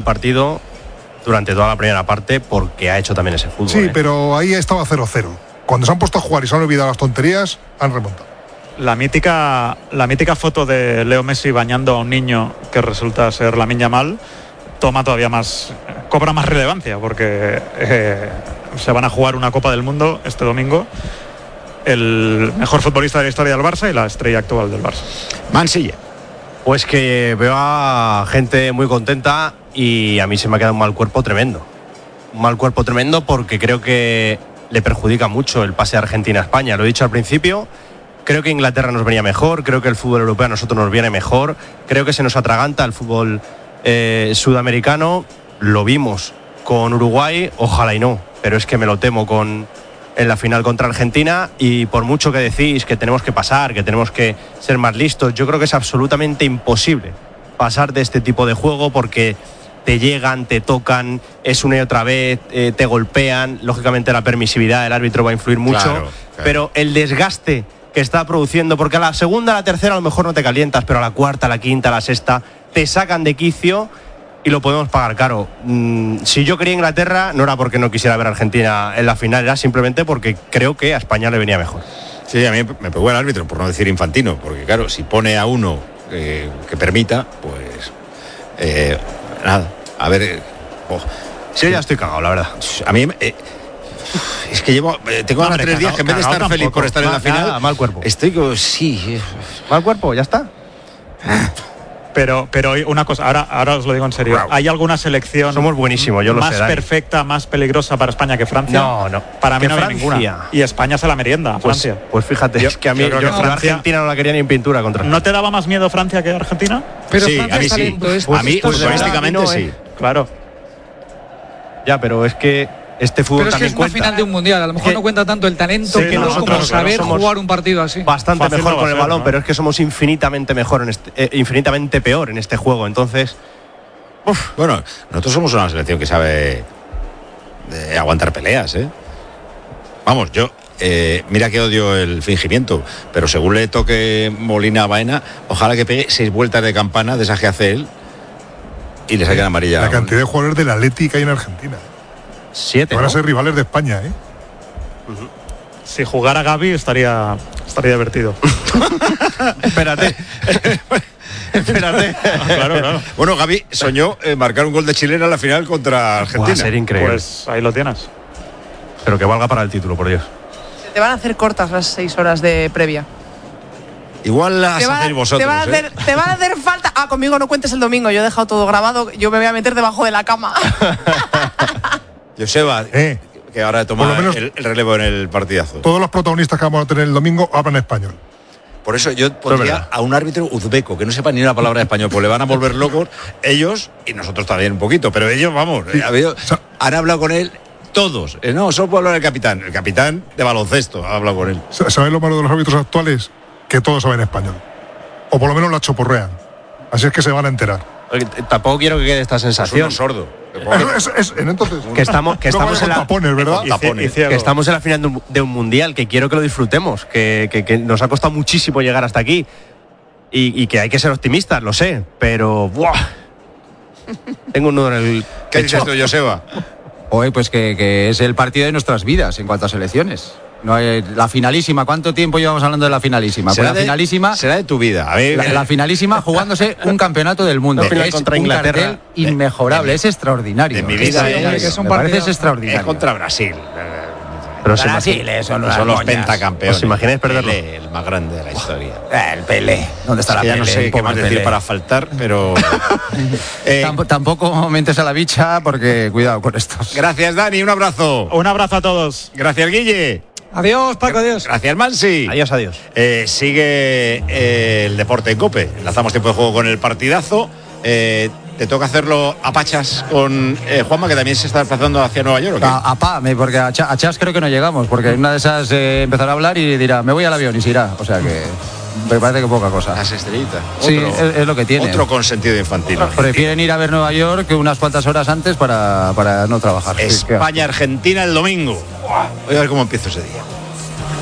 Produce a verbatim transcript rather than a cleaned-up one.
partido durante toda la primera parte porque ha hecho también ese fútbol. Sí, ¿eh? pero ahí estaba cero cero. Cuando se han puesto a jugar y se han olvidado las tonterías, han remontado. La mítica, la mítica foto de Leo Messi bañando a un niño que resulta ser Lamine Yamal toma todavía más, cobra más relevancia porque eh, se van a jugar una Copa del Mundo este domingo. El mejor futbolista de la historia del Barça y la estrella actual del Barça. Mansilla. Pues que veo a gente muy contenta y a mí se me ha quedado un mal cuerpo tremendo. Un mal cuerpo tremendo porque creo que le perjudica mucho el pase de Argentina a España. Lo he dicho al principio, creo que Inglaterra nos venía mejor, creo que el fútbol europeo a nosotros nos viene mejor, creo que se nos atraganta el fútbol eh, sudamericano. Lo vimos con Uruguay, ojalá y no, pero es que me lo temo con en la final contra Argentina, y por mucho que decís que tenemos que pasar, que tenemos que ser más listos, yo creo que es absolutamente imposible pasar de este tipo de juego porque te llegan, te tocan, es una y otra vez, eh, te golpean, lógicamente la permisividad del árbitro va a influir mucho, Claro, claro. pero el desgaste que está produciendo, porque a la segunda, a la tercera a lo mejor no te calientas, pero a la cuarta, a la quinta, a la sexta, te sacan de quicio y lo podemos pagar caro. Mm, si yo quería Inglaterra, no era porque no quisiera ver a Argentina en la final, era simplemente porque creo que a España le venía mejor. Sí, a mí me pegó el árbitro, por no decir Infantino, porque claro, si pone a uno eh, que permita, pues eh, nada, a ver. Eh, oh, Sí, yo ya estoy cagado, la verdad. A mí eh, es que llevo eh, tengo ahora tres días que en vez de estar feliz tampoco. por estar en la Mal- final, nada, mal cuerpo. estoy como sí. Mal cuerpo, ya está. Pero, pero una cosa, ahora, ahora os lo digo en serio. ¿Hay alguna selección Somos buenísimos, yo lo más sé, Dani. perfecta, más peligrosa para España que Francia? No, no. Para mí Que no hay Francia. ninguna. Y España se la merienda a Pues, Francia. pues fíjate, Yo- es que a mí yo creo yo que a Francia- Argentina no la quería ni en pintura contra. ¿No te daba más miedo Francia que Argentina? Pero Sí, Francia a mí es sí. talento, es- A mí pues, futbolísticamente no, sí. eh. Claro. Ya, pero es que este fútbol Pero es que también es una cuenta. final de un mundial. A lo mejor Que- no cuenta tanto el talento Sí, que no, como nosotros, saber claro, somos jugar un partido así. Bastante Fácil mejor no va con a el ser, balón, ¿no? pero es que somos infinitamente mejor en este, eh, infinitamente peor en este juego. Entonces, uf, Bueno, nosotros somos una selección que sabe eh, aguantar peleas, ¿eh? Vamos, yo eh, mira que odio el fingimiento, pero según le toque Molina a Baena, ojalá que pegue seis vueltas de campana de esas que hace él y le saquen amarilla. La cantidad de jugadores del Atleti que hay en Argentina. siete. Van a ¿no? ser rivales de España, ¿eh? Si jugara Gavi estaría, estaría divertido. Espérate. Espérate. Claro, claro. Bueno, Gavi soñó eh, marcar un gol de chilena en la final contra Argentina. Va a ser increíble. Pues ahí lo tienes. Pero que valga para el título, por Dios. Se te van a hacer cortas las seis horas de previa. Igual las Te, va- hacéis vosotros. te van a ¿eh? hacer, te van a hacer falta. Ah, conmigo no cuentes el domingo. Yo he dejado todo grabado. Yo me voy a meter debajo de la cama. Joseba, Eh, que ahora toma por lo menos- el, el relevo en el partidazo. Todos los protagonistas que vamos a tener el domingo hablan español. Por eso yo pondría verdad. a un árbitro uzbeco que no sepa ni una palabra de español, pues le van a volver locos ellos y nosotros también un poquito, pero ellos, vamos, eh, ha habido- sea- han hablado con él todos. Eh, no, solo puedo hablar el capitán. El capitán de baloncesto ha hablado con él. ¿Sabéis lo malo de los árbitros actuales? Que todos saben español. O por lo menos la choporrean. Así es que se van a enterar. Oye, t- Tampoco quiero que quede esta Es sensación. uno sordo. Es- es- es- entonces, Que estamos, que no estamos vaya en con la, tapones, ¿verdad? Y cie- y ciego. que estamos en la final de un, de un mundial, que quiero que lo disfrutemos, que, que- que nos ha costado muchísimo llegar hasta aquí y, y que hay que ser optimistas, lo sé, pero ¡buah! Tengo un nudo en el ¿Qué pecho. dices tú, Joseba? Hoy pues que, que es el partido de nuestras vidas en cuanto a selecciones. No hay, la finalísima, ¿cuánto tiempo llevamos hablando de la finalísima? Pues Será la de- finalísima, será de tu vida. A ver, la, la finalísima jugándose un campeonato del mundo. La final Es contra un Inglaterra. cartel inmorable, es extraordinario. de mi Es- vida es- es- me que es un parece partido- extraordinario. es contra Brasil. Pero se Brasil, imagina- eso no Son son los moñas. pentacampeones. ¿Os imagináis perderlo? Pelé, el más grande de la historia. El Pelé. ¿Dónde está Es la que ya Pelé? no sé El qué más pobre decir Pelé. para faltar, pero. Eh, Tamp- tampoco mentes a la bicha porque cuidado con estos. gracias, Dani. Un abrazo. Un abrazo a todos. Gracias, Guille. Adiós, Paco, adiós. Gracias, Mansi. Adiós, adiós. Eh, sigue eh, el deporte en COPE. Enlazamos tiempo de juego con el partidazo. Eh, te toca hacerlo a pachas con eh, Juanma, que también se está desplazando hacia Nueva York. ¿o qué? A, a Pa, me- porque a, Cha- a Chas creo que no llegamos, porque en una de esas eh, empezará a hablar y dirá, me voy al avión y se irá. O sea que me parece que poca cosa. Las estrellitas. Sí, es- es lo que tiene. Otro consentido infantil. Prefieren ir a ver Nueva York que unas cuantas horas antes para, para no trabajar. Sí, qué va. España-Argentina el domingo. Voy a ver cómo empiezo ese día.